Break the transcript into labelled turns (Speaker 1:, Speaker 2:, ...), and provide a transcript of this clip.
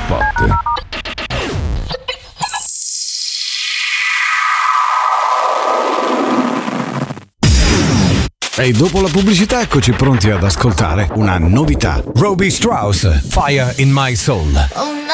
Speaker 1: Spot. E dopo la pubblicità eccoci pronti ad ascoltare una novità.
Speaker 2: Robbie Strauss, Fire in My Soul.